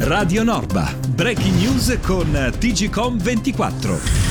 Radio Norba, breaking news con TGcom 24.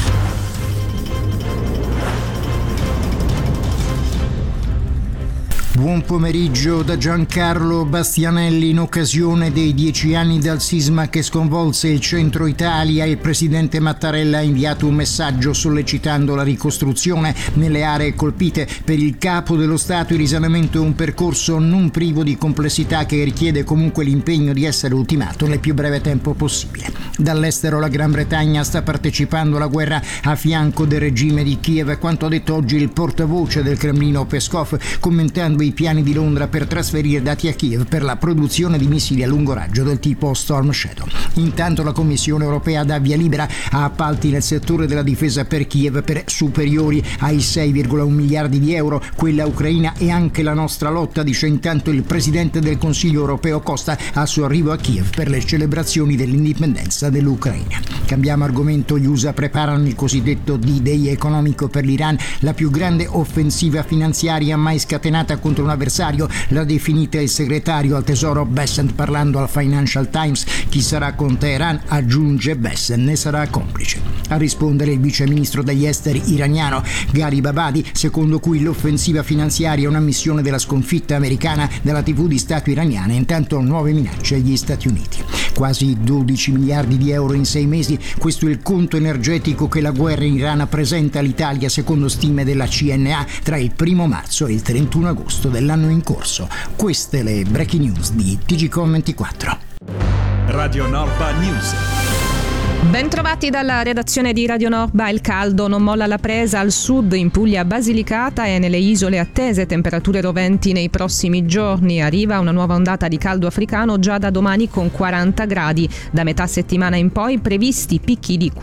Buon pomeriggio da Giancarlo Bastianelli. In occasione dei 10 anni dal sisma che sconvolse il centro Italia, il presidente Mattarella ha inviato un messaggio sollecitando la ricostruzione nelle aree colpite. Per il capo dello Stato il risanamento è un percorso non privo di complessità che richiede comunque l'impegno di essere ultimato nel più breve tempo possibile. Dall'estero la Gran Bretagna sta partecipando alla guerra a fianco del regime di Kiev, quanto ha detto oggi il portavoce del Cremlino Peskov, commentando i piani di Londra per trasferire dati a Kiev per la produzione di missili a lungo raggio del tipo Storm Shadow. Intanto la Commissione europea dà via libera a appalti nel settore della difesa per Kiev per superiori ai 6,1 miliardi di euro. Quella ucraina e anche la nostra lotta, dice intanto il presidente del Consiglio europeo Costa al suo arrivo a Kiev per le celebrazioni dell'indipendenza dell'Ucraina. Cambiamo argomento. Gli USA preparano il cosiddetto D-Day economico per l'Iran, la più grande offensiva finanziaria mai scatenata contro un avversario. L'ha definita il segretario al tesoro Bessent parlando al Financial Times. Chi sarà con Teheran, aggiunge Bessent, ne sarà complice. A rispondere il vice ministro degli esteri iraniano Gharib Abadi, secondo cui l'offensiva finanziaria è una missione della sconfitta americana dalla TV di Stato iraniana. Intanto nuove minacce agli Stati Uniti. Quasi 12 miliardi di euro in 6 mesi, questo è il conto energetico che la guerra in Iran presenta all'Italia secondo stime della CNA tra il 1 marzo e il 31 agosto dell'anno in corso. Queste le breaking news di TGcom 24. Radio Norba News. Bentrovati dalla redazione di Radio Norba. Il caldo non molla la presa al sud, in Puglia Basilicata e nelle isole attese temperature roventi nei prossimi giorni. Arriva una nuova ondata di caldo africano già da domani con 40 gradi. Da metà settimana in poi previsti picchi di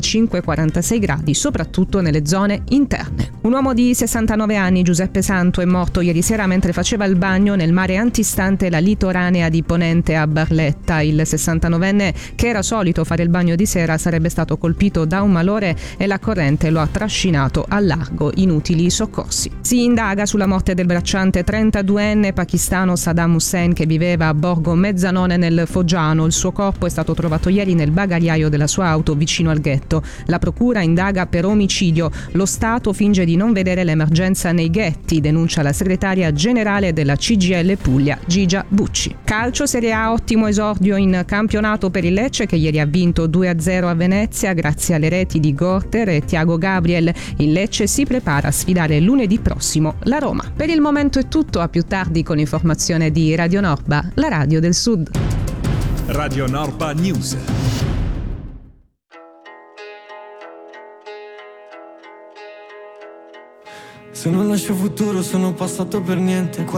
45-46 gradi, soprattutto nelle zone interne. Un uomo di 69 anni, Giuseppe Santo, è morto ieri sera mentre faceva il bagno nel mare antistante la litoranea di Ponente a Barletta. Il 69enne, che era solito fare il bagno di sera, sarebbe stato colpito da un malore e la corrente lo ha trascinato al largo. Inutili soccorsi. Si indaga sulla morte del bracciante 32enne pakistano Saddam Hussein che viveva a Borgo Mezzanone nel Foggiano. Il suo corpo è stato trovato ieri nel bagagliaio della sua auto vicino al ghetto. La procura indaga per omicidio. Lo Stato finge di non vedere l'emergenza nei ghetti, denuncia la segretaria generale della CGIL Puglia, Gigia Bucci. Calcio Serie A, ottimo esordio in campionato per il Lecce che ieri ha vinto 2-0 a Venezia grazie alle reti di Gorter e Thiago Gabriel. Il Lecce si prepara a sfidare lunedì prossimo la Roma. Per il momento è tutto, a più tardi con informazione di Radio Norba, la radio del Sud. Radio Norba News. Se non lascio futuro sono passato per niente.